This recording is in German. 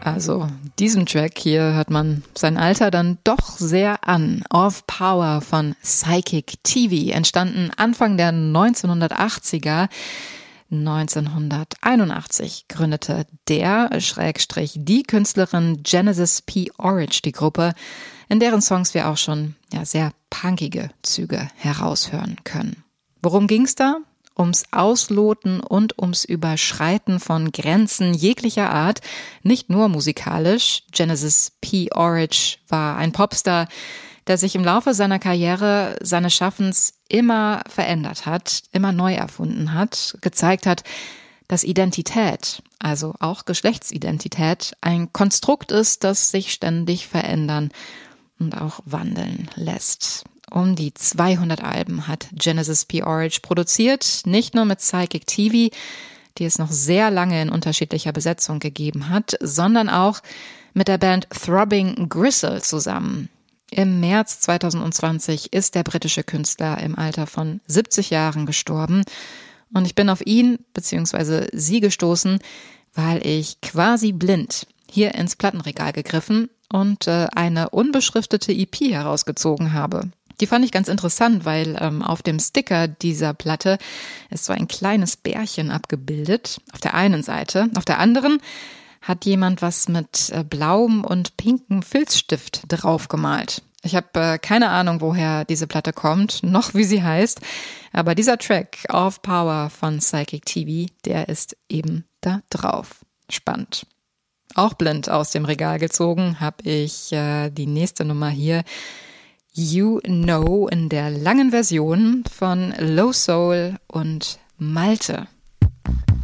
Also diesem Track hier hört man sein Alter dann doch sehr an. Off Power von Psychic TV, entstanden Anfang der 1980er. 1981 gründete die Künstlerin Genesis P. Orridge die Gruppe, in deren Songs wir auch schon sehr punkige Züge heraushören können. Worum ging's da? Ums Ausloten und ums Überschreiten von Grenzen jeglicher Art, nicht nur musikalisch. Genesis P. Orridge war ein Popstar, der sich im Laufe seiner Karriere seines Schaffens immer verändert hat, immer neu erfunden hat, gezeigt hat, dass Identität, also auch Geschlechtsidentität, ein Konstrukt ist, das sich ständig verändern und auch wandeln lässt. Um die 200 Alben hat Genesis P. Orridge produziert, nicht nur mit Psychic TV, die es noch sehr lange in unterschiedlicher Besetzung gegeben hat, sondern auch mit der Band Throbbing Gristle zusammen. Im März 2020 ist der britische Künstler im Alter von 70 Jahren gestorben und ich bin auf ihn bzw. sie gestoßen, weil ich quasi blind hier ins Plattenregal gegriffen und eine unbeschriftete EP herausgezogen habe. Die fand ich ganz interessant, weil auf dem Sticker dieser Platte ist so ein kleines Bärchen abgebildet, auf der einen Seite. Auf der anderen hat jemand was mit blauem und pinkem Filzstift draufgemalt. Ich habe keine Ahnung, woher diese Platte kommt, noch wie sie heißt, aber dieser Track, Off Power von Psychic TV, der ist eben da drauf. Spannend. Auch blind aus dem Regal gezogen habe ich die nächste Nummer hier, You Know, in der langen Version von Low Soul und Malte.